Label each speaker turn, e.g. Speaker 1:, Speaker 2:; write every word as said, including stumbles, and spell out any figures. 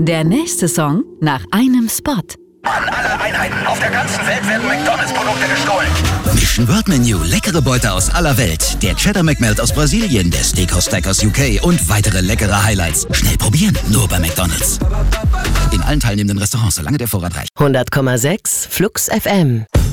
Speaker 1: Der nächste Song nach einem Spot.
Speaker 2: An alle Einheiten auf der ganzen Welt werden McDonalds-Produkte gestohlen.
Speaker 3: Mission Word Menu, leckere Beute aus aller Welt. Der Cheddar McMelt aus Brasilien, der Steakhouse Stack aus U K und weitere leckere Highlights. Schnell probieren, nur bei McDonalds. In allen teilnehmenden Restaurants, solange der Vorrat reicht.
Speaker 4: hundert Komma sechs Flux F M